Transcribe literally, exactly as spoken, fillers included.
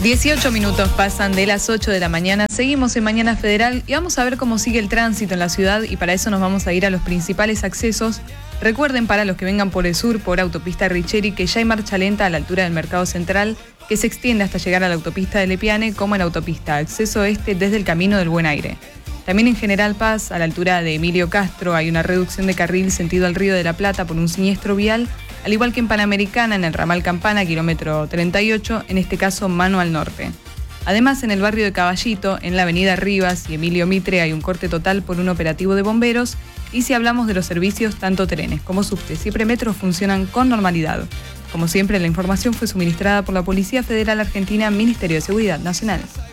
dieciocho minutos pasan de las ocho de la mañana, seguimos en Mañana Federal y vamos a ver cómo sigue el tránsito en la ciudad y para eso nos vamos a ir a los principales accesos. Recuerden para los que vengan por el sur, por autopista Richeri, que ya hay marcha lenta a la altura del Mercado Central, que se extiende hasta llegar a la autopista de Lepiane, como en la autopista Acceso Este desde el Camino del Buen Aire. También en General Paz, a la altura de Emilio Castro, hay una reducción de carril sentido al Río de la Plata por un siniestro vial, al igual que en Panamericana, en el ramal Campana, kilómetro treinta y ocho, en este caso mano al norte. Además, en el barrio de Caballito, en la avenida Rivas y Emilio Mitre, hay un corte total por un operativo de bomberos. Y si hablamos de los servicios, tanto trenes como subtes y premetros funcionan con normalidad. Como siempre, la información fue suministrada por la Policía Federal Argentina, Ministerio de Seguridad Nacional.